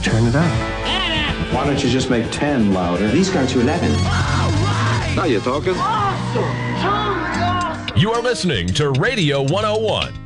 turn it up. Why don't you just make 10 louder? These gone to 11. Now you're talking. You are listening to Radio 101.